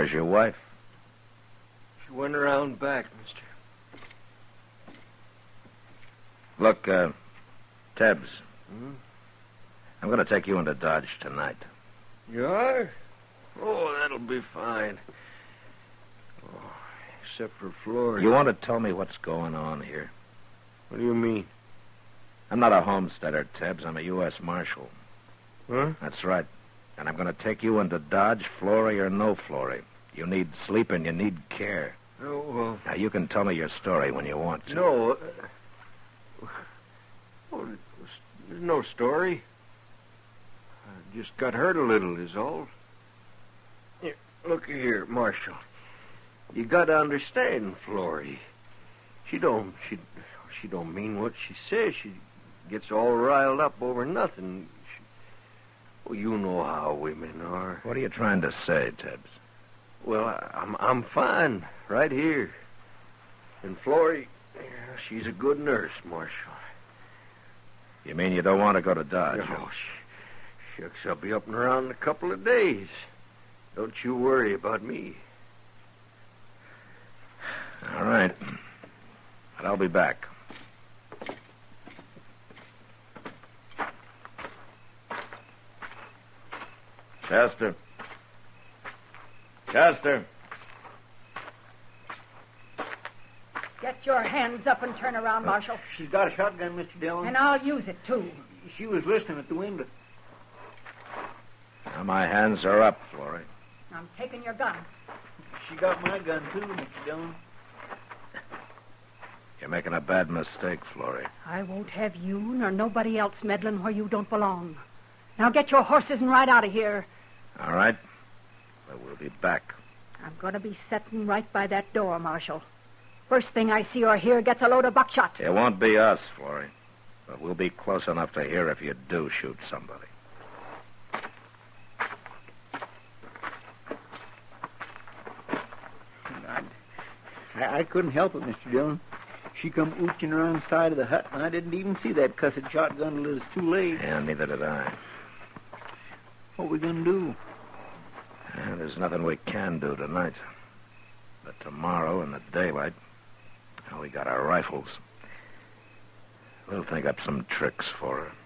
Where's your wife? She went around back, mister. Look, Tebbs. Hmm? I'm going to take you into Dodge tonight. You are? Oh, that'll be fine. Oh, except for Florida. You want to tell me what's going on here? What do you mean? I'm not a homesteader, Tebbs. I'm a U.S. Marshal. Huh? That's right. And I'm going to take you into Dodge, Flory or no Flory. You need sleep and you need care. Oh, well... Now, you can tell me your story when you want to. No. Oh, there's no story. I just got hurt a little, is all. Here, look here, Marshal. You got to understand, Flory. She don't mean what she says. She gets all riled up over nothing. Well, you know how women are. What are you trying to say, Tebbs? Well, I'm fine right here. And Flory, she's a good nurse, Marshal. You mean you don't want to go to Dodge? Oh, shucks, I'll be up and around in a couple of days. Don't you worry about me. All right. But I'll be back. Chester. Chester. Get your hands up and turn around, Marshal. She's got a shotgun, Mr. Dillon. And I'll use it, too. She was listening at the window. Now my hands are up, Flory. I'm taking your gun. She got my gun, too, Mr. Dillon. You're making a bad mistake, Flory. I won't have you nor nobody else meddling where you don't belong. Now get your horses and ride out of here. All right. But we'll be back. I'm going to be sitting right by that door, Marshal. First thing I see or hear gets a load of buckshot. It won't be us, Flory. But we'll be close enough to hear if you do shoot somebody. I couldn't help it, Mr. Dillon. She come ooching around the side of the hut, and I didn't even see that cussed shotgun until it was too late. Yeah, neither did I. What we gonna do? There's nothing we can do tonight. But tomorrow in the daylight, we got our rifles. We'll think up some tricks for her.